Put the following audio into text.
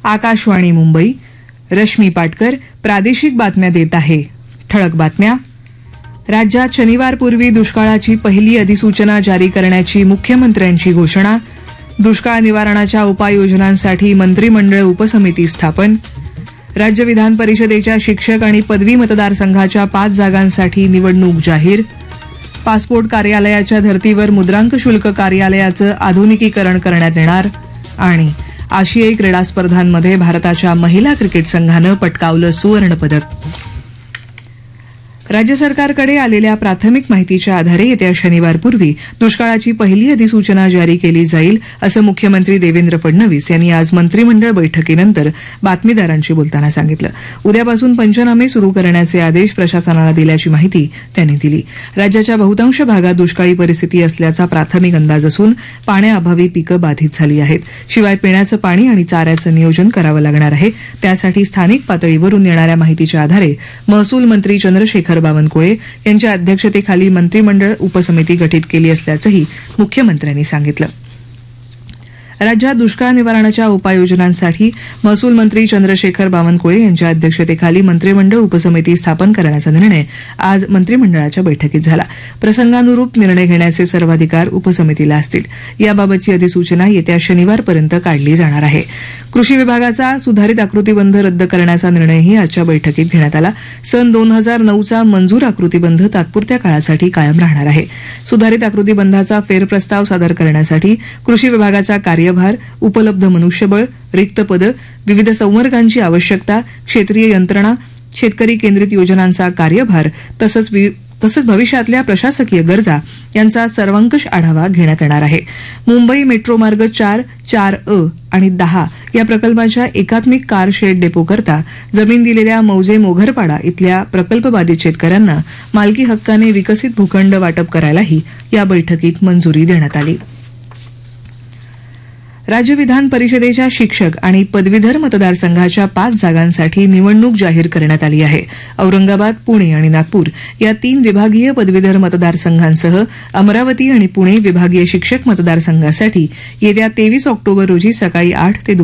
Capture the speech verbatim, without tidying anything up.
आकाशवाणी मुंबई. रश्मी पाटकर प्रादेशिक बातम्या देत आहे. ठळक बातम्या. राज्यात शनिवारपूर्वी दुष्काळाची पहिली अधिसूचना जारी करण्याची मुख्यमंत्र्यांची घोषणा. दुष्काळ निवारणाच्या उपाययोजनांसाठी मंत्रिमंडळ उपसमिती स्थापन. राज्य विधान परिषदेच्या शिक्षक आणि पदवी मतदारसंघाच्या पाच जागांसाठी निवडणूक जाहीर. पासपोर्ट कार्यालयाच्या धर्तीवर मुद्रांक शुल्क कार्यालयाचं आधुनिकीकरण करण्यात येणार. आणि आशियाई क्रीडा स्पर्धांमध्ये भारताच्या महिला क्रिकेट संघानं पटकावलं सुवर्णपदक. राज्य सरकारकडे आलेल्या प्राथमिक माहितीच्या आधारे येत्या शनिवारपूर्वी दुष्काळाची पहिली अधिसूचना जारी केली जाईल असं मुख्यमंत्री देवेंद्र फडणवीस यांनी आज मंत्रिमंडळ बैठकीनंतर बातमीदारांशी बोलताना सांगितलं. उद्यापासून पंचनामे सुरू करण्याचे आदेश प्रशासनाला दिल्याची माहिती त्यांनी दिली. राज्याच्या बहुतांश भागात दुष्काळी परिस्थिती असल्याचा प्राथमिक अंदाज असून पाण्याअभावी पिकं बाधित झाली आहेत. शिवाय पिण्याचं पाणी आणि चाऱ्याचं नियोजन करावं लागणार आहे. त्यासाठी स्थानिक पातळीवरून येणाऱ्या माहितीच्या आधारे महसूल मंत्री चंद्रशेखर बावनकुळे यांच्या अध्यक्षतेखाली मंत्रिमंडळ उपसमिती गठीत केली असल्याचंही मुख्यमंत्र्यांनी सांगितलं. राज्यात दुष्काळ निवारणाच्या उपाययोजनांसाठी महसूल मंत्री चंद्रशेखर बावनकुळे यांच्या अध्यक्षतेखाली मंत्रिमंडळ उपसमिती स्थापन करण्याचा निर्णय आज मंत्रिमंडळाच्या बैठकीत झाला. प्रसंगानुरूप निर्णय घेण्याचे सर्वाधिकार उपसमितीला असतील. याबाबतची अधिसूचना येत्या शनिवारपर्यंत काढली जाणार आहे. कृषी विभागाचा सुधारित आकृतीबंध रद्द करण्याचा निर्णयही आजच्या बैठकीत घेण्यात आला. सन दोन हजार नऊचा मंजूर आकृतीबंध तात्पुरत्या काळासाठी कायम राहणार आहे. सुधारित आकृतीबंधाचा फेरप्रस्ताव सादर करण्यासाठी कृषी विभागाचा कार्यभार, उपलब्ध मनुष्यबळ, रिक्त पदं, विविध संवर्गांची आवश्यकता, क्षेत्रीय यंत्रणा, शेतकरी केंद्रित योजनांचा कार्यभार तसंच तसंच भविष्यातल्या प्रशासकीय गरजा यांचा सर्वंकष आढावा घेण्यात येणार आहे. मुंबई मेट्रो मार्ग चार, चार अ आणि दहा या प्रकल्पाच्या एकात्मिक कार शेड डेपोकरता जमीन दिलेल्या मौजे मोघरपाडा इथल्या प्रकल्पबाधित शेतकऱ्यांना मालकी हक्काने विकसित भूखंड वाटप करायलाही या बैठकीत मंजुरी देण्यात आली. राज्य विधान परिषदेच्या शिक्षक आणि पदवीधर मतदारसंघाच्या पाच जागांसाठी निवडणूक जाहीर करण्यात आली आहे. औरंगाबाद, पुणे आणि नागपूर या तीन विभागीय पदवीधर मतदारसंघांसह अमरावती आणि पुणे विभागीय शिक्षक मतदारसंघासाठी येत्या तेवीस ऑक्टोबर रोजी सकाळी आठ ते